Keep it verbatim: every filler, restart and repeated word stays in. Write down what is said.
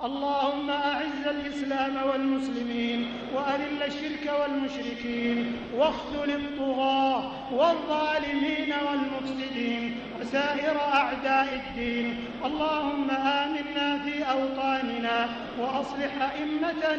اللهم أعز الإسلام والمسلمين وأذل الشرك والمشركين واخذل الطغاة والظالمين والمفسدين وسائر أعداء الدين. اللهم آمنا في أوطاننا وأصلح أئمتنا